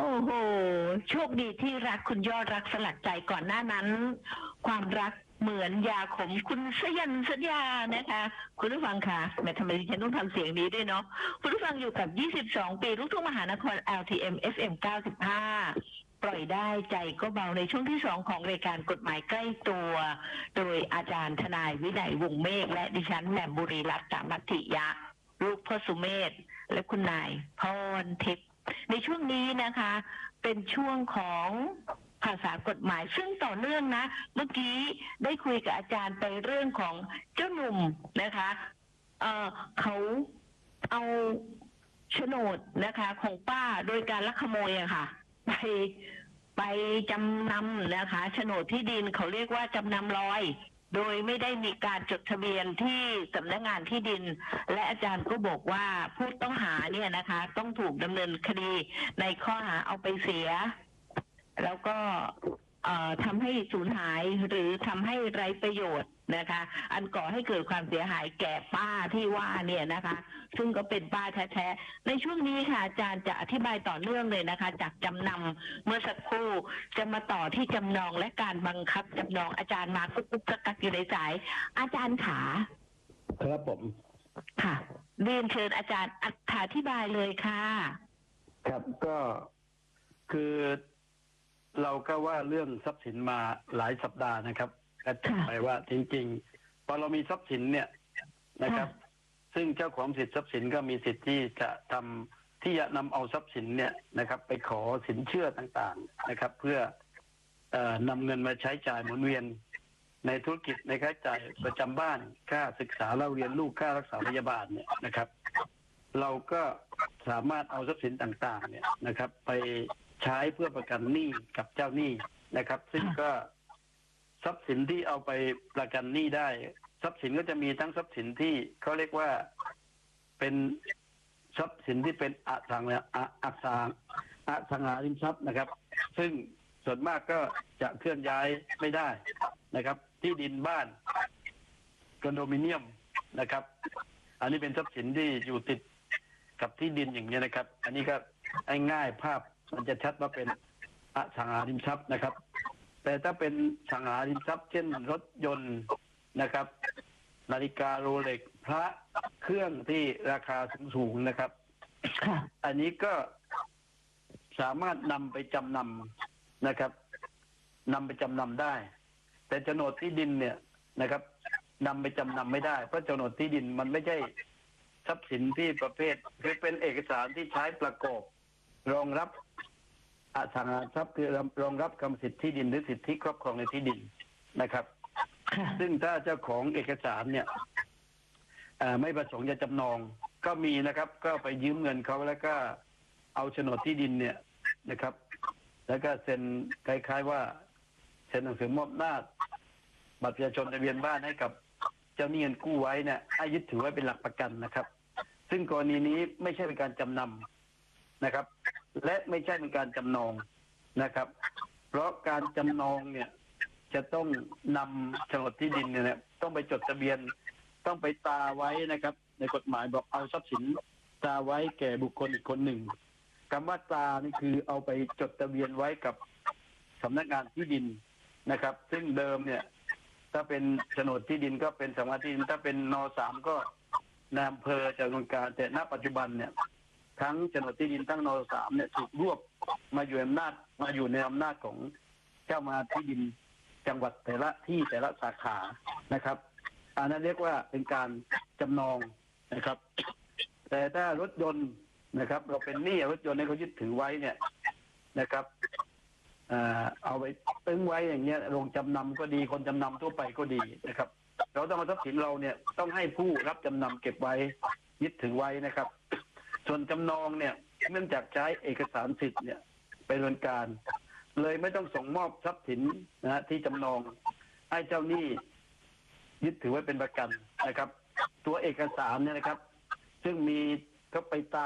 โหโชคดีที่รักคุณยอดรักสลักใจก่อนหน้านั้นความรักเหมือนยาขมคุณสยันสัญญานะคะคุณผู้ฟังค่ะแม่ทำไมดิฉันต้องทำเสียงนี้ด้วยเนาะคุณผู้ฟังอยู่กับ22ปีลูกทุ่งมหานคร LTM FM 95ปล่อยได้ใจก็เบาในช่วงที่2ของรายการกฎหมายใกล้ตัวโดยอาจารย์ทนายวินัยวงศ์เมฆและดิฉันแหม่มบุรีรัตน์สามัคคิยะลูกพ่อสุเมธและคุณนายพรทิพย์ในช่วงนี้นะคะเป็นช่วงของภาษากฎหมายซึ่งต่อเนื่องนะเมื่อกี้ได้คุยกับอาจารย์ไปเรื่องของเจ้าหนุ่มนะคะเขาเอาโฉนดนะคะของป้าโดยการลักขโมยอะค่ะไปจำนำนะคะโฉนดที่ดินเขาเรียกว่าจำนำลอยโดยไม่ได้มีการจดทะเบียนที่สำนักงานที่ดินและอาจารย์ก็บอกว่าผู้ต้องหาเนี่ยนะคะต้องถูกดำเนินคดีในข้อหาเอาไปเสียแล้วก็ทำให้สูญหายหรือทำให้ไร้ประโยชน์นะคะอันก่อให้เกิดความเสียหายแก่ป้าที่ว่าเนี่ยนะคะซึ่งก็เป็นป้าแท้ๆในช่วงนี้ค่ะอาจารย์จะอธิบายต่อเนื่องเลยนะคะจากจำนำเมื่อสักครู่จะมาต่อที่จำนองและการบังคับจำนองอาจารย์มากุ๊กกักอยู่ในสายอาจารย์ขาครับผมค่ะเรียนเชิญอาจารย์อธิบายเลยค่ะครับก็คือเราก็ว่าเรื่องทรัพย์สินมาหลายสัปดาห์นะครับก็จะไปว่าจริงๆพอเรามีทรัพย์สินเนี่ยนะครับซึ่งเจ้าของสิทธิทรัพย์สินก็มีสิทธิ์ที่จะทำที่จะนำเอาทรัพย์สินเนี่ยนะครับไปขอสินเชื่อต่างๆนะครับเพื่อนำเงินมาใช้จ่ายหมุนเวียนในธุรกิจในค่าใช้จ่ายประจำบ้านค่าศึกษาเล่าเรียนลูกค่ารักษาพยาบาลเนี่ยนะครับเราก็สามารถเอาทรัพย์สินต่างๆเนี่ยนะครับไปใช้เพื่อประกันหนี้กับเจ้าหนี้นะครับซึ่งก็ทรัพย์สินที่เอาไปประกันหนี้ได้ทรัพย์สินก็จะมีทั้งทรัพย์สินที่เขาเรียกว่าเป็นทรัพย์สินที่เป็นอสังหาริมทรัพย์นะครับซึ่งส่วนมากก็จะเคลื่อนย้ายไม่ได้นะครับที่ดินบ้านคอนโดมิเนียมนะครับอันนี้เป็นทรัพย์สินที่อยู่ติดกับที่ดินอย่างนี้นะครับอันนี้ก็ง่ายภาพมันจะชัดว่าเป็นอสังหาริมทรัพย์นะครับแต่ถ้าเป็นสังหาริมทรัพย์เช่นรถยนต์นะครับนาฬิกาโรเล็กพระเครื่องที่ราคาสูงๆนะครับอันนี้ก็สามารถนำไปจำนำนะครับนำไปจำนำได้แต่โฉนดที่ดินเนี่ยนะครับนำไปจำนำไม่ได้เพราะโฉนดที่ดินมันไม่ใช่ทรัพย์สินที่ประเภทคือเป็นเอกสารที่ใช้ประกอบรองรับอสังหาริมทรัพย์คือรองรับกรรมสิทธิ์ที่ดินหรือสิทธิครอบครองในที่ดินนะครับซึ่งถ้าเจ้าของเอกสารเนี่ยไม่ประสงค์จะจำนองก็มีนะครับก็ไปยืมเงินเขาแล้วก็เอาโฉนดที่ดินเนี่ยนะครับแล้วก็เซ็นคล้ายๆว่าเซ็นหนังสือมอบอำนาจบัตรประชาชนทะเบียนบ้านให้กับเจ้าหนี้เงินกู้ไว้เนี่ยให้ยึดถือไว้เป็นหลักประกันนะครับซึ่งกรณีนี้ไม่ใช่เป็นการจำนำนะครับและไม่ใช่เป็นการจำนองนะครับเพราะการจำนองเนี่ยจะต้องนำโฉนดที่ดินเนี่ยต้องไปจดทะเบียนต้องไปตราไว้นะครับในกฎหมายบอกเอาทรัพย์สินตราไว้แก่บุคคลอีกคนหนึ่งคำว่าตรานี่คือเอาไปจดทะเบียนไว้กับสำนักงานที่ดินนะครับซึ่งเดิมเนี่ยถ้าเป็นโฉนดที่ดินก็เป็นสำนักงานที่ดินถ้าเป็นน.3 ก็นายอำเภอจะดำเนินการแต่ณปัจจุบันเนี่ยทั้งโฉนดที่ดินทั้งน.3 เนี่ยถูกรวบมาอยู่ในอำนาจของเจ้ามาที่ดินจังหวัดแต่ละที่แต่ละสาขานะครับอันนั้นเรียกว่าเป็นการจำนองนะครับแต่ถ้ารถยนต์นะครับเราเป็นหนี้รถยนต์ให้เขายึดถือไว้เนี่ยนะครับเอาไปตึงไว้อย่างเงี้ยลงจำนำก็ดีคนจำนำทั่วไปก็ดีนะครับเราต้องเอาทรัพย์สินเราเนี่ยต้องให้ผู้รับจำนำเก็บไว้ยึดถือไว้นะครับส่วนจำนองเนี่ยเนื่องจากใช้เอกสารสิทธิ์เนี่ยไปดำเนินการเลยไม่ต้องส่งมอบทรัพย์สินนะที่จำนองให้เจ้าหนี้ยึดถือไว้เป็นประกันนะครับตัวเอกสารเนี่ยนะครับซึ่งมีก็ไปตาม